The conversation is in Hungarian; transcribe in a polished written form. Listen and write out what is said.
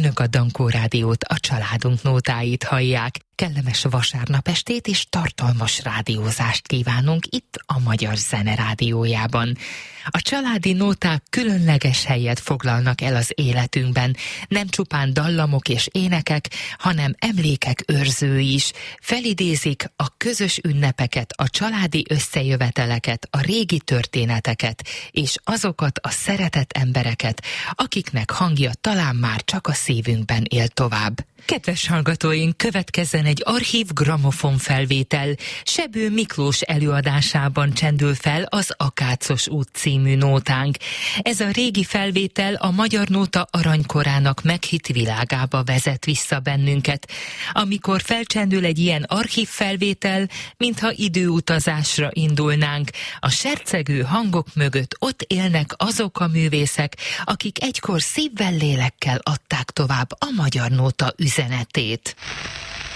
Önök a Dankó Rádiót, a családunk nótáit hallják. Kellemes vasárnap estét és tartalmas rádiózást kívánunk itt a Magyar Zene Rádiójában. A családi nóták különleges helyet foglalnak el az életünkben, nem csupán dallamok és énekek, hanem emlékek őrzői is. Felidézik a közös ünnepeket, a családi összejöveteleket, a régi történeteket, és azokat a szeretett embereket, akiknek hangja talán már csak a szívünkben él tovább. Kedves hallgatóink, következzen egy archív gramofon felvétel. Sebő Miklós előadásában csendül fel az Akácos út című nótánk. Ez a régi felvétel a magyar nóta aranykorának meghitt világába vezet vissza bennünket. Amikor felcsendül egy ilyen archív felvétel, mintha időutazásra indulnánk, a sercegő hangok mögött ott élnek azok a művészek, akik egykor szívvel, lélekkel adták tovább a magyar nóta üzenetét.